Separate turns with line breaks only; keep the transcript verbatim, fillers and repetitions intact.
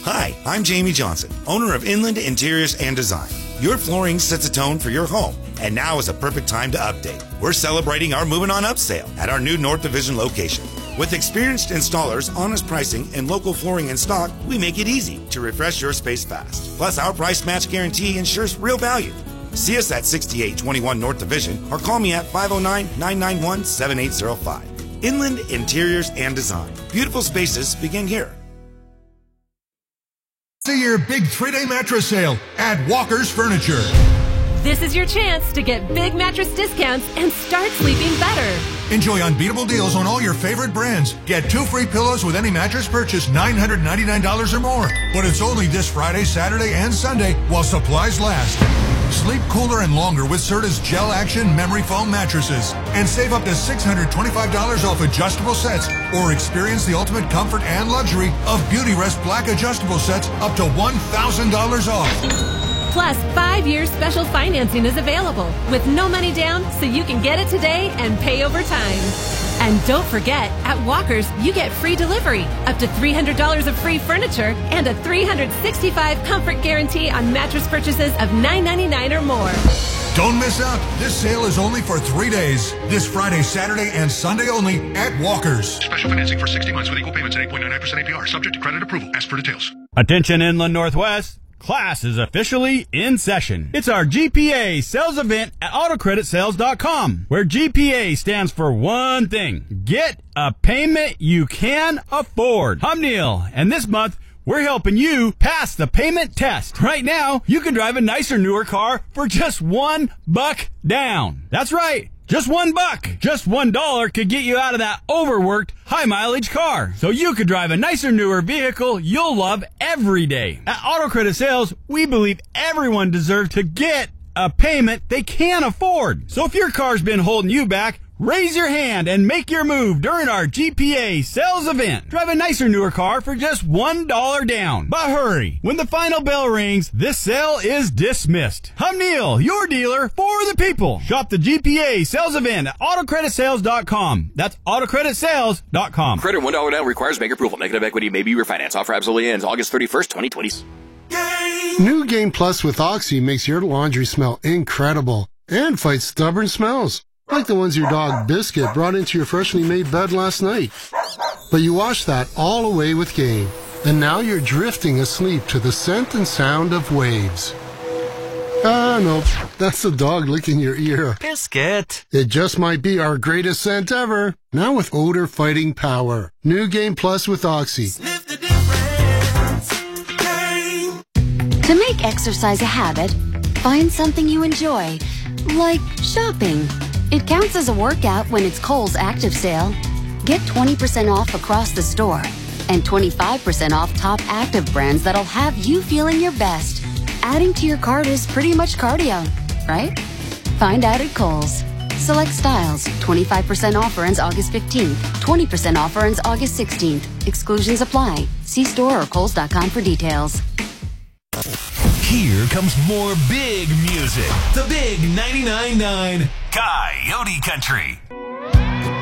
Hi, I'm Jamie Johnson, owner of Inland Interiors and Design. Your flooring sets a tone for your home, and now is a perfect time to update. We're celebrating our Moving On Up sale at our new North Division location. With experienced installers, honest pricing, and local flooring in stock, we make it easy to refresh your space fast. Plus, our price match guarantee ensures real value. See us at sixty-eight twenty-one North Division or call me at five oh nine, nine nine one, seven eight oh five. Inland Interiors and Design. Beautiful spaces begin here.
See your big three-day mattress sale at Walker's Furniture.
This is your chance to get big mattress discounts and start sleeping better.
Enjoy unbeatable deals on all your favorite brands. Get two free pillows with any mattress purchase nine hundred ninety-nine dollars or more. But it's only this Friday, Saturday, and Sunday while supplies last. Sleep cooler and longer with Serta's Gel Action Memory Foam mattresses. And save up to six hundred twenty-five dollars off adjustable sets. Or experience the ultimate comfort and luxury of Beautyrest Black adjustable sets up to one thousand dollars off.
Plus, five-year special financing is available with no money down, so you can get it today and pay over time. And don't forget, at Walker's, you get free delivery, up to three hundred dollars of free furniture, and a three hundred sixty-five comfort guarantee on mattress purchases of nine ninety-nine or more.
Don't miss out. This sale is only for three days. This Friday, Saturday, and Sunday only at Walker's.
Special financing for sixty months with equal payments at eight point nine nine percent A P R. Subject to credit approval. Ask for details.
Attention Inland Northwest. Class is officially in session. It's our G P A sales event at auto credit sales dot com, where G P A stands for one thing. Get a payment you can afford. I'm Neil, and this month, we're helping you pass the payment test. Right now, you can drive a nicer, newer car for just one buck down. That's right. Just one buck. Just one dollar could get you out of that overworked, high-mileage car. So you could drive a nicer, newer vehicle you'll love every day. At Auto Credit Sales, we believe everyone deserves to get a payment they can afford. So if your car's been holding you back, raise your hand and make your move during our G P A sales event. Drive a nicer, newer car for just one dollar down. But hurry, when the final bell rings, this sale is dismissed. I'm Neil, your dealer for the people. Shop the G P A sales event at auto credit sales dot com. That's auto credit sales dot com.
Credit one dollar down requires bank approval. Negative equity may be refinanced. Offer absolutely ends August thirty-first, twenty twenty.
New Game Plus with Oxy makes your laundry smell incredible and fights stubborn smells. Like the ones your dog Biscuit brought into your freshly made bed last night. But you washed that all away with Game, and now you're drifting asleep to the scent and sound of waves. Ah, no, that's the dog licking your ear.
Biscuit.
It just might be our greatest scent ever. Now with odor-fighting power. New Game Plus with Oxy.
Sniff the difference. Game. To make exercise a habit, find something you enjoy, like shopping. It counts as a workout when it's Kohl's Active Sale. Get twenty percent off across the store and twenty-five percent off top active brands that'll have you feeling your best. Adding to your cart is pretty much cardio, right? Find out at Kohl's. Select styles. twenty-five percent offer ends August fifteenth. twenty percent offer ends August sixteenth. Exclusions apply. See store or kohls dot com for details.
Here comes more big music. The Big ninety-nine point nine Coyote Country.